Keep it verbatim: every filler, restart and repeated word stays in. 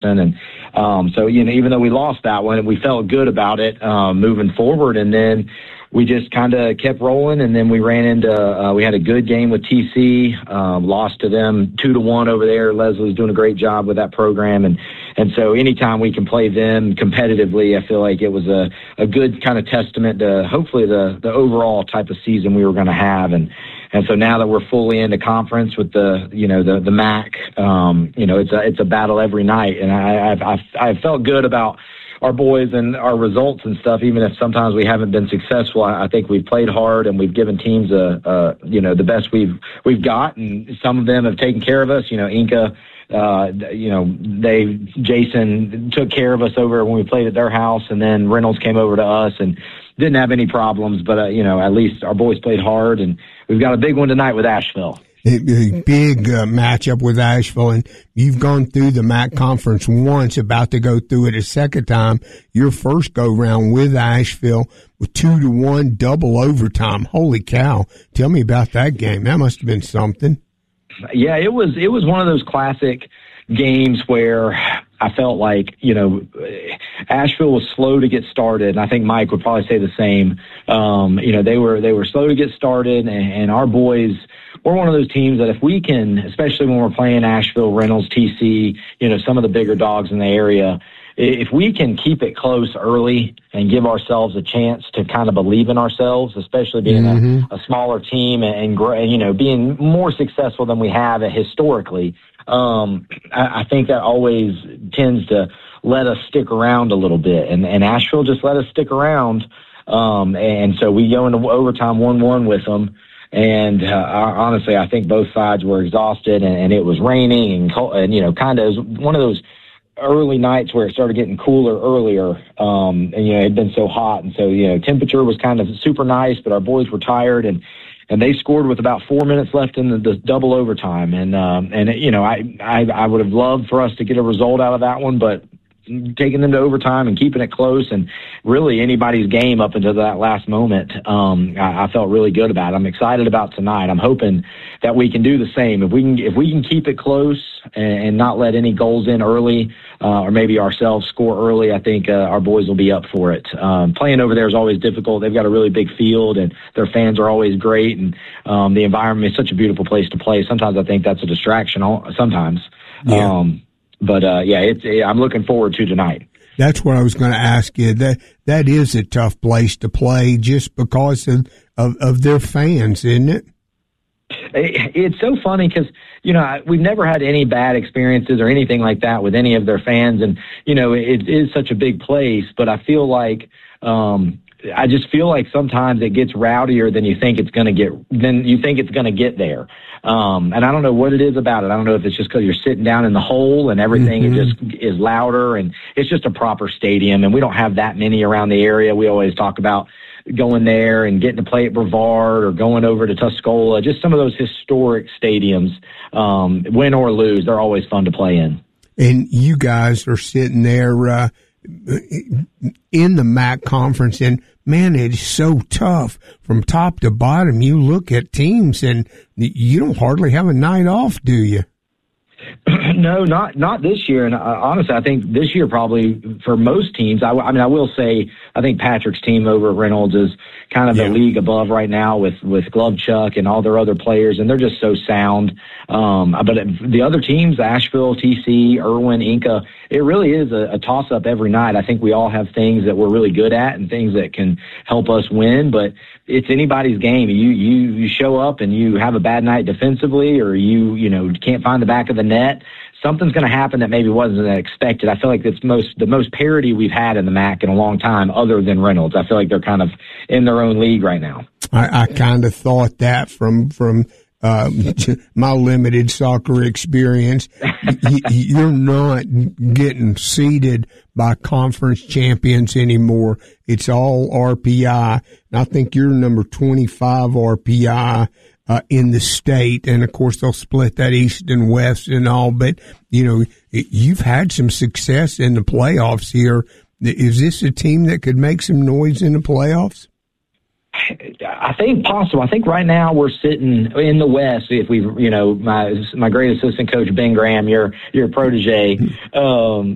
Jefferson. And um, so, you know, even though we lost that one, we felt good about it um, moving forward. And then we just kind of kept rolling, and then we ran into uh, we had a good game with T C, um, lost to them two to one over there. Leslie's doing a great job with that program, and and so anytime we can play them competitively, I feel like it was a, a good kind of testament to hopefully the the overall type of season we were going to have. And and so now that we're fully into conference with the you know the the M A C, um, you know it's a it's a battle every night, and I I've I've, I've felt good about our boys and our results and stuff, even if sometimes we haven't been successful. I, I think we've played hard and we've given teams a, a, you know, the best we've, we've got. And some of them have taken care of us. You know, Inca, uh, you know, they, Jason took care of us over when we played at their house, and then Reynolds came over to us and didn't have any problems. But, uh, you know, at least our boys played hard, and we've got a big one tonight with Asheville. A big uh, matchup with Asheville, and you've gone through the M A C conference once, about to go through it a second time. Your first go round with Asheville with two to one double overtime. Holy cow! Tell me about that game. That must have been something. Yeah, it was. It was one of those classic games where I felt like, you know, Asheville was slow to get started, and I think Mike would probably say the same. Um, you know, they were they were slow to get started, and, and our boys. We're one of those teams that if we can, especially when we're playing Asheville, Reynolds, T C, you know, some of the bigger dogs in the area, if we can keep it close early and give ourselves a chance to kind of believe in ourselves, especially being mm-hmm. a, a smaller team and, and, you know, being more successful than we have historically, um, I, I think that always tends to let us stick around a little bit. And, and Asheville just let us stick around. Um, and so we go into overtime one one with them. And uh, honestly, I think both sides were exhausted, and, and it was raining and, cold, and you know, kind of one of those early nights where it started getting cooler earlier. Um, and, you know, it had been so hot. And so, you know, temperature was kind of super nice, but our boys were tired, and, and they scored with about four minutes left in the, the double overtime. And, um, and, you know, I, I, I would have loved for us to get a result out of that one, but taking them to overtime and keeping it close and really anybody's game up until that last moment, um, I, I felt really good about it. I'm excited about tonight. I'm hoping that we can do the same. If we can, if we can keep it close and, and not let any goals in early, uh, or maybe ourselves score early, I think uh, our boys will be up for it. Um, playing over there is always difficult. They've got a really big field, and their fans are always great, and um, the environment is such a beautiful place to play. Sometimes I think that's a distraction. Sometimes. Yeah. Um, But, uh, yeah, it's, I'm looking forward to tonight. That's what I was going to ask you. That That is a tough place to play just because of, of, of their fans, isn't it? it it's so funny because, you know, we've never had any bad experiences or anything like that with any of their fans. And, you know, it is such a big place, but I feel like um, I just feel like sometimes it gets rowdier than you think it's going to get, than you think it's going to get there. Um, and I don't know what it is about it. I don't know if it's just because you're sitting down in the hole and everything mm-hmm. is just is louder, and it's just a proper stadium, and we don't have that many around the area. We always talk about going there and getting to play at Brevard or going over to Tuscola, just some of those historic stadiums, um, win or lose, they're always fun to play in. And you guys are sitting there uh, in the M A C conference, and man, it's so tough from top to bottom. You look at teams and you don't hardly have a night off, do you? No, not not this year. And uh, honestly, I think this year probably for most teams, I, I mean, I will say I think Patrick's team over at Reynolds is kind of yeah. the league above right now with, with Glovechuk and all their other players, and they're just so sound. Um, but the other teams, Asheville, T C, Irwin, Inca, it really is a, a toss-up every night. I think we all have things that we're really good at and things that can help us win, but it's anybody's game. You, you, you show up and you have a bad night defensively, or you, you know, can't find the back of the net. Something's going to happen that maybe wasn't expected. I feel like it's most the most parity we've had in the M A C in a long time, other than Reynolds. I feel like they're kind of in their own league right now. I, I kind of thought that from from uh, my limited soccer experience. You're not getting seeded by conference champions anymore. It's all R P I. And I think you're number twenty-five R P I. Uh, in the state, and of course they'll split that east and west and all, but you know, it, you've had some success in the playoffs here. Is this a team that could make some noise in the playoffs? I think possible. I think right now we're sitting in the West. If we, you know, my my great assistant coach Ben Graham, your your protege, um,